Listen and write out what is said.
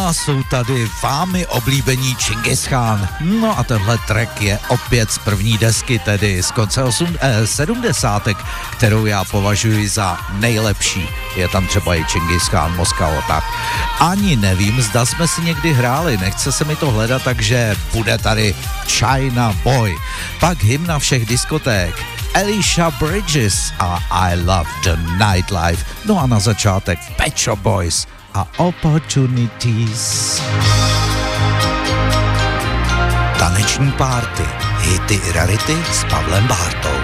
a jsou tady vámi oblíbení Čingis Khan. No a tenhle track je opět z první desky, tedy z konce 70, kterou já považuji za nejlepší. Je tam třeba i Čingis Khan, Moskva, tak. Ani nevím, zda jsme si někdy hráli, nechce se mi to hledat, takže bude tady China Boy. Pak hymna všech diskoték, Alicia Bridges a I Love the Nightlife. No a na začátek Pet Shop Boys a Opportunities. Taneční párty, hity i rarity s Pavlem Bártou.